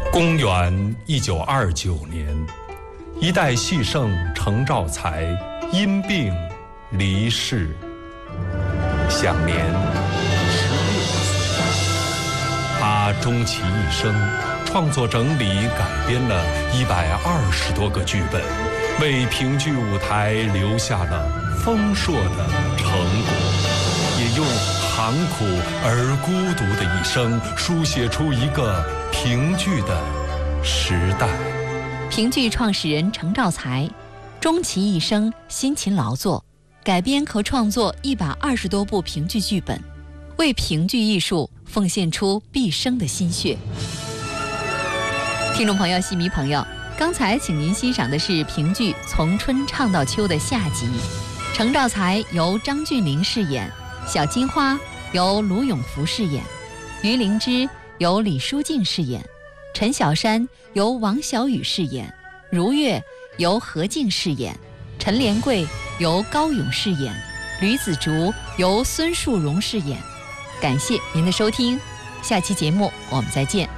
公元1929年，一代戏圣程兆才因病离世，享年16岁。他终其一生创作整理改编了120多个剧本，为评剧舞台留下了丰硕的成果，也用寒苦而孤独的一生书写出一个评剧的时代。 评剧创始人程兆才终其一生辛勤劳作，改编和创作120多部评剧剧本，为评剧艺术奉献出毕生的心血。听众朋友、戏迷朋友，刚才请您欣赏的是评剧《从春唱到秋》的下集。程兆才由张峻岭饰演，小金花由卢永福饰演，于灵芝由李淑静饰演，陈小山由王小雨饰演，如月由何静饰演，陈连贵由高勇饰演，吕子竹由孙树荣饰演。感谢您的收听，下期节目我们再见。